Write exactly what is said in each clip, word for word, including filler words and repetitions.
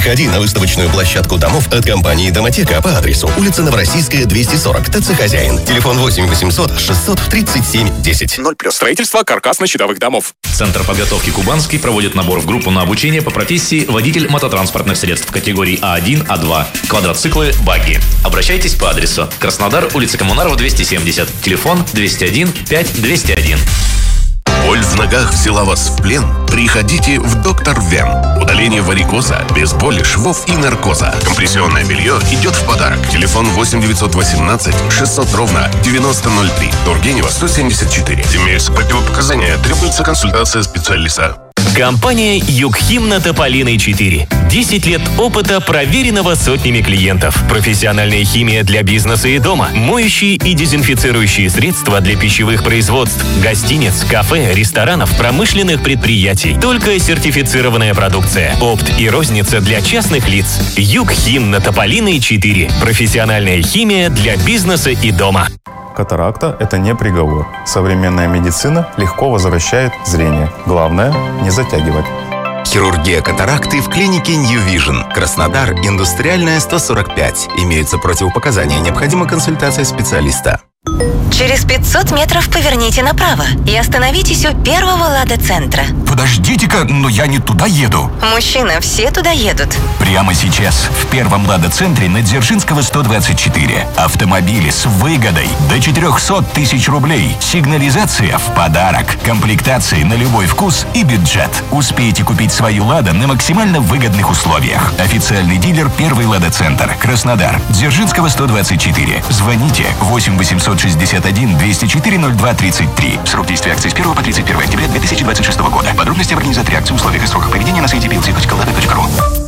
Приходи на выставочную площадку домов от компании «Домотека» по адресу улица Новороссийская, двести сорок, ТЦ «Хозяин». Телефон восемь восемьсот шестьсот тридцать семь десять. ноль плюс. Строительство каркасно-щитовых домов. Центр подготовки «Кубанский» проводит набор в группу на обучение по профессии водитель мототранспортных средств категории А один, А два, квадроциклы, багги. Обращайтесь по адресу: Краснодар, улица Коммунарова, двести семьдесят. Телефон двести один пять двести один. Боль в ногах взяла вас в плен? Приходите в Доктор Вен. Удаление варикоза, без боли, швов и наркоза. Компрессионное белье идет в подарок. Телефон восемь девятьсот восемнадцать шестьсот ровно девяносто ноль три. Тургенева, сто семьдесят четыре. Имеются противопоказания. Требуется консультация специалиста. Компания «Югхим» на Тополиной четыре. десять лет опыта, проверенного сотнями клиентов. Профессиональная химия для бизнеса и дома. Моющие и дезинфицирующие средства для пищевых производств, гостиниц, кафе, ресторанов, промышленных предприятий. Только сертифицированная продукция. Опт и розница для частных лиц. «Югхим» на Тополиной четыре. Профессиональная химия для бизнеса и дома. Катаракта – это не приговор. Современная медицина легко возвращает зрение. Главное – не затягивать. Хирургия катаракты в клинике New Vision. Краснодар, Индустриальная, сто сорок пять. Имеются противопоказания. Необходима консультация специалиста. Через пятьсот метров поверните направо и остановитесь у первого Лада-центра. Подождите-ка, но я не туда еду. Мужчина, все туда едут. Прямо сейчас в первом Лада-центре на Дзержинского, сто двадцать четыре. Автомобили с выгодой до четырехсот тысяч рублей. Сигнализация в подарок. Комплектации на любой вкус и бюджет. Успейте купить свою Лада на максимально выгодных условиях. Официальный дилер первый Лада-центр. Краснодар. Дзержинского, сто двадцать четыре. Звоните восемь восемьсот шестьдесят один двести четыре ноль два тридцать три. Срок действия акции с первого по тридцать первое октября две тысячи двадцать шестого года. Подробности об организации акции, условиях и сроках проведения на сайте пи эл си точка лада точка ру.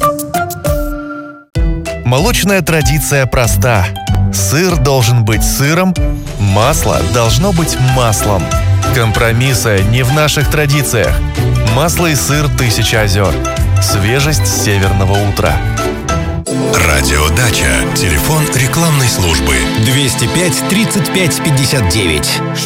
Молочная традиция проста. Сыр должен быть сыром, масло должно быть маслом. Компромиссы не в наших традициях. Масло и сыр «Тысяча озер». Свежесть северного утра. Радиодача. Телефон рекламной службы двести пять тридцать пять пятьдесят девять.